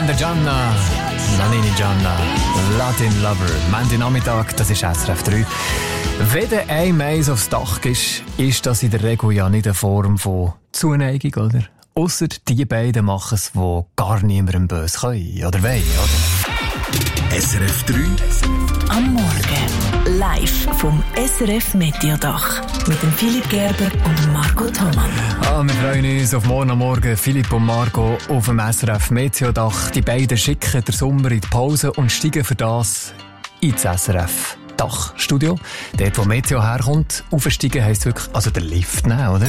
der Gianna, Nanini Gianna, Latin Lover. Montag Nachmittag, das ist SRF 3. Wenn der ein Mais aufs Dach ist das in der Regel ja nicht eine Form von Zuneigung, oder? Ausser die beiden machen es, die gar niemandem böse können oder wollen, oder? SRF 3 am Morgen live vom SRF Meteodach mit dem Philipp Gerber und Marco Thomann. Wir freuen uns auf morgen am Morgen. Philipp und Marco auf dem SRF Meteodach. Die beiden schicken den Sommer in die Pause und steigen für das ins SRF Dachstudio. Dort, wo Meteo herkommt, aufsteigen heisst wirklich, also den Lift nehmen, oder?